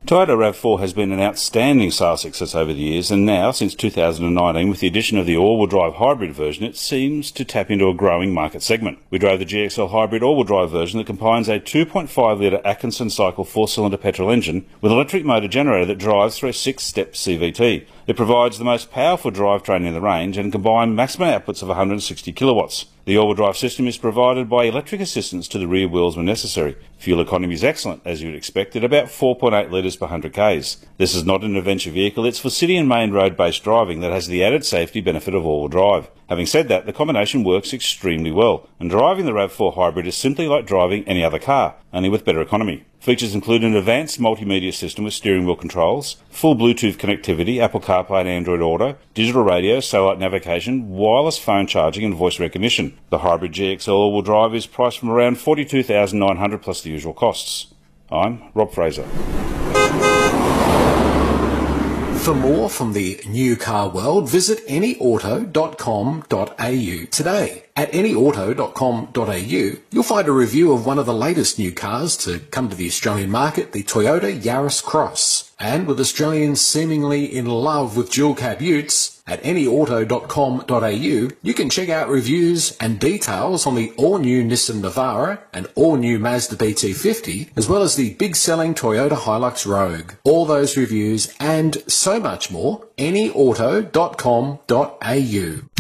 Toyota RAV4 has been an outstanding sales success over the years, and now, since 2019, with the addition of the all-wheel drive hybrid version, it seems to tap into a growing market segment. We drove the GXL hybrid all-wheel drive version that combines a 2.5 litre Atkinson cycle 4-cylinder petrol engine with an electric motor generator that drives through a 6-step CVT. It provides the most powerful drivetrain in the range and combined maximum outputs of 160 kilowatts. The all-wheel drive system is provided by electric assistance to the rear wheels when necessary. Fuel economy is excellent, as you would expect, at about 4.8 litres per 100 k's. This is not an adventure vehicle, it's for city and main road-based driving that has the added safety benefit of all-wheel drive. Having said that, the combination works extremely well, and driving the RAV4 hybrid is simply like driving any other car, only with better economy. Features include an advanced multimedia system with steering wheel controls, full Bluetooth connectivity, Apple CarPlay and Android Auto, digital radio, satellite navigation, wireless phone charging and voice recognition. The hybrid GXL all-wheel drive is priced from around $42,900 plus the usual costs. I'm Rob Fraser. For more from the new car world, visit anyauto.com.au today. At anyauto.com.au, you'll find a review of one of the latest new cars to come to the Australian market, the Toyota Yaris Cross. And with Australians seemingly in love with dual cab utes, at anyauto.com.au, you can check out reviews and details on the all-new Nissan Navara and all-new Mazda BT50, as well as the big-selling Toyota Hilux Rogue. All those reviews and so much more, anyauto.com.au.